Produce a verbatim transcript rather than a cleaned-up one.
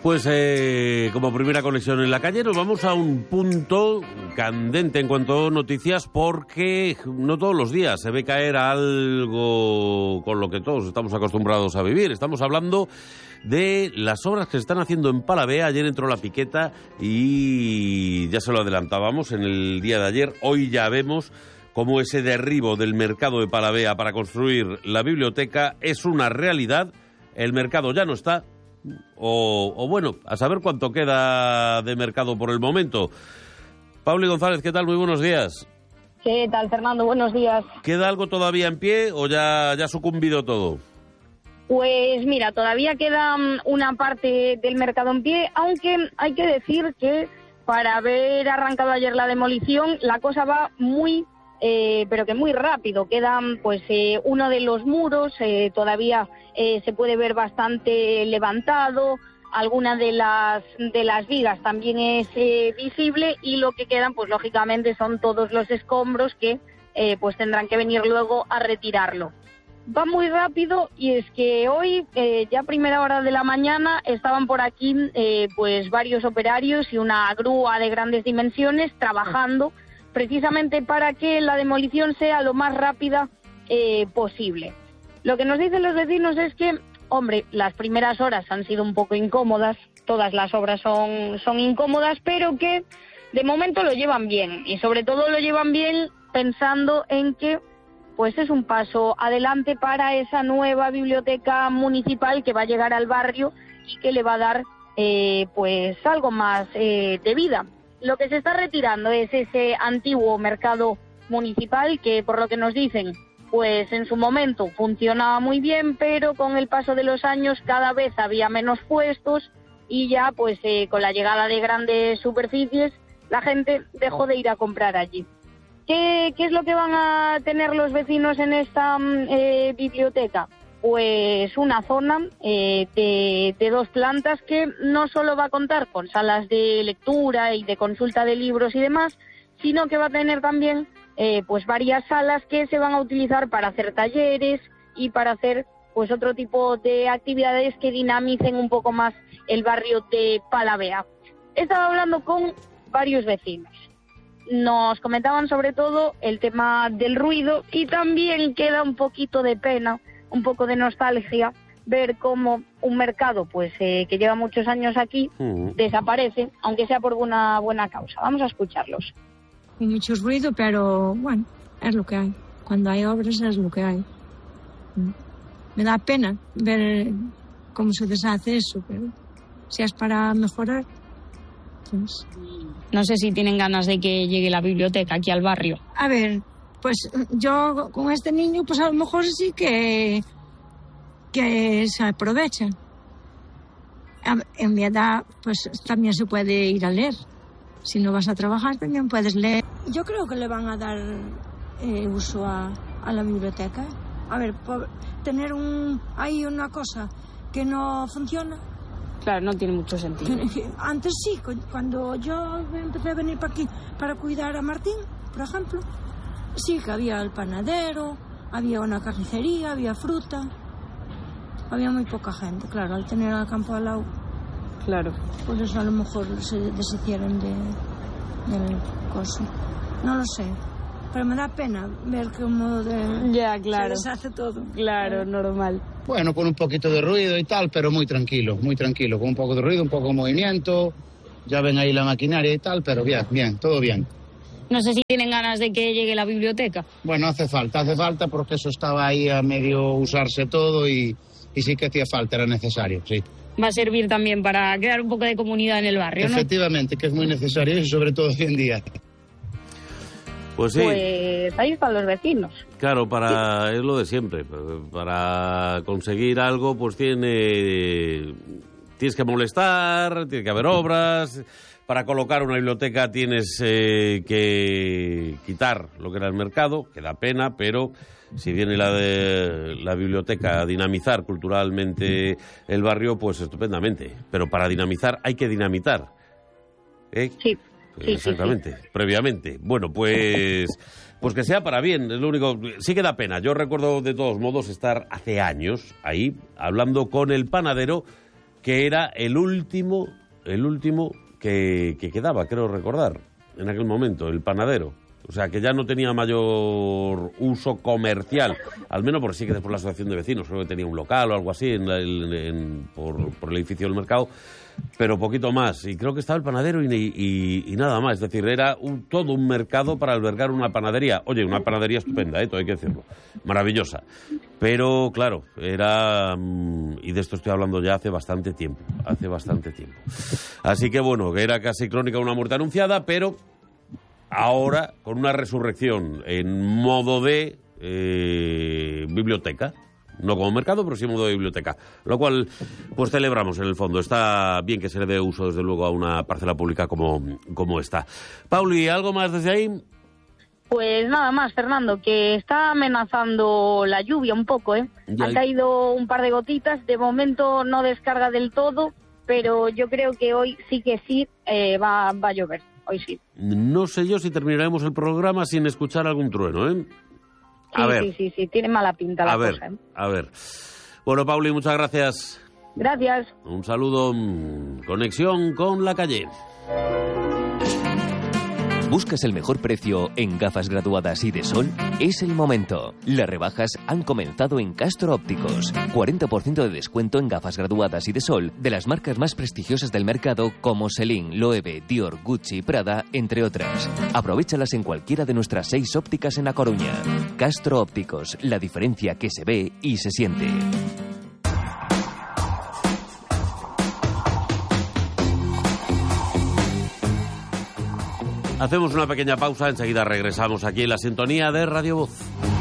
Pues eh, como primera conexión en la calle nos vamos a un punto candente en cuanto a noticias, porque no todos los días se ve caer algo con lo que todos estamos acostumbrados a vivir. Estamos hablando de las obras que se están haciendo en Palavea. Ayer entró la piqueta y ya se lo adelantábamos en el día de ayer. Hoy ya vemos cómo ese derribo del mercado de Palavea para construir la biblioteca es una realidad. El mercado ya no está. O, o bueno, a saber cuánto queda de mercado por el momento. Pauli González, ¿qué tal? Muy buenos días. ¿Qué tal, Fernando? Buenos días. ¿Queda algo todavía en pie o ya, ya ha sucumbido todo? Pues mira, todavía queda una parte del mercado en pie, aunque hay que decir que para haber arrancado ayer la demolición, la cosa va muy, eh, pero que muy rápido. Quedan pues eh, uno de los muros, eh, todavía eh, se puede ver bastante levantado, alguna de las de las vigas también es eh, visible, y lo que quedan pues lógicamente son todos los escombros que eh, pues tendrán que venir luego a retirarlo. Va muy rápido, y es que hoy, eh, ya a primera hora de la mañana, estaban por aquí eh, pues varios operarios y una grúa de grandes dimensiones trabajando precisamente para que la demolición sea lo más rápida eh, posible. Lo que nos dicen los vecinos es que, hombre, las primeras horas han sido un poco incómodas, todas las obras son, son incómodas, pero que de momento lo llevan bien, y sobre todo lo llevan bien pensando en que pues es un paso adelante para esa nueva biblioteca municipal que va a llegar al barrio y que le va a dar eh, pues algo más eh, de vida. Lo que se está retirando es ese antiguo mercado municipal que, por lo que nos dicen, pues en su momento funcionaba muy bien, pero con el paso de los años cada vez había menos puestos, y ya pues eh, con la llegada de grandes superficies la gente dejó de ir a comprar allí. ¿Qué, qué es lo que van a tener los vecinos en esta eh, biblioteca? Pues una zona eh, de, de dos plantas que no solo va a contar con salas de lectura y de consulta de libros y demás, sino que va a tener también eh, pues varias salas que se van a utilizar para hacer talleres y para hacer pues otro tipo de actividades que dinamicen un poco más el barrio de Palavea. He estado hablando con varios vecinos. Nos comentaban sobre todo el tema del ruido, y también queda un poquito de pena, un poco de nostalgia, ver cómo un mercado pues eh, que lleva muchos años aquí uh-huh. desaparece, aunque sea por una buena causa. Vamos a escucharlos. Hay mucho ruido, pero bueno, es lo que hay. Cuando hay obras es lo que hay. Me da pena ver cómo se deshace eso, pero si es para mejorar, pues... No sé si tienen ganas de que llegue la biblioteca aquí al barrio. A ver, pues yo con este niño, pues a lo mejor sí que, que se aprovecha. En mi edad, pues también se puede ir a leer. Si no vas a trabajar, también puedes leer. Yo creo que le van a dar eh, uso a, a la biblioteca. A ver, por tener un hay una cosa que no funciona. Claro, no tiene mucho sentido. Antes sí, cuando yo empecé a venir para aquí para cuidar a Martín, por ejemplo, sí que había el panadero, había una carnicería, había fruta, había muy poca gente, claro, al tener al campo al lado. Claro. Por eso a lo mejor se deshicieron de, del coso. No lo sé. Pero me da pena ver cómo de, ya, claro. se deshace todo. Claro, normal. Bueno, con un poquito de ruido y tal, pero muy tranquilo, muy tranquilo. Con un poco de ruido, un poco de movimiento. Ya ven ahí la maquinaria y tal, pero bien, bien, todo bien. No sé si tienen ganas de que llegue la biblioteca. Bueno, hace falta, hace falta, porque eso estaba ahí a medio usarse todo y, y sí que hacía falta, era necesario, sí. Va a servir también para crear un poco de comunidad en el barrio, ¿no? Efectivamente, que es muy necesario, y sobre todo hoy en día. Pues sí. Pues ahí están los vecinos. Claro, para es lo de siempre. Para conseguir algo, pues tiene tienes que molestar, tiene que haber obras. Para colocar una biblioteca tienes eh, que quitar lo que era el mercado, que da pena, pero si viene la de la biblioteca a dinamizar culturalmente el barrio, pues estupendamente. Pero para dinamizar hay que dinamitar. ¿Eh? Sí. Sí, exactamente, sí, sí. previamente. Bueno, pues pues que sea para bien, es lo único. Sí que da pena. Yo recuerdo de todos modos estar hace años ahí hablando con el panadero que era el último, el último que, que quedaba, creo recordar, en aquel momento, el panadero. O sea, que ya no tenía mayor uso comercial, al menos porque sí que después la asociación de vecinos, creo que tenía un local o algo así en la, en, en, por, por el edificio del mercado, pero poquito más. Y creo que estaba el panadero y, y, y nada más. Es decir, era un, todo un mercado para albergar una panadería. Oye, una panadería estupenda, ¿eh? Todo hay que decirlo. Maravillosa. Pero, claro, era... Y de esto estoy hablando ya hace bastante tiempo. Hace bastante tiempo. Así que, bueno, que era casi crónica de una muerte anunciada, pero... ahora con una resurrección en modo de eh, biblioteca, no como mercado, pero sí en modo de biblioteca, lo cual pues celebramos en el fondo. Está bien que se le dé uso desde luego a una parcela pública como, como esta. Pauli, ¿algo más desde ahí? Pues nada más, Fernando, que está amenazando la lluvia un poco, ¿eh? Ya. Han caído un par de gotitas, de momento no descarga del todo, pero yo creo que hoy sí que sí eh, va, va a llover. Hoy sí. No sé yo si terminaremos el programa sin escuchar algún trueno, ¿eh? A sí, ver. sí, sí, sí, tiene mala pinta la a ver, cosa, ¿eh? A ver. Bueno, Pauli, muchas gracias. Gracias. Un saludo. Conexión con la calle. ¿Buscas el mejor precio en gafas graduadas y de sol? Es el momento. Las rebajas han comenzado en Castro Ópticos. cuarenta por ciento de descuento en gafas graduadas y de sol de las marcas más prestigiosas del mercado como Celine, Loewe, Dior, Gucci, Prada, entre otras. Aprovéchalas en cualquiera de nuestras seis ópticas en A Coruña. Castro Ópticos, la diferencia que se ve y se siente. Hacemos una pequeña pausa, enseguida regresamos aquí en la sintonía de Radio Voz.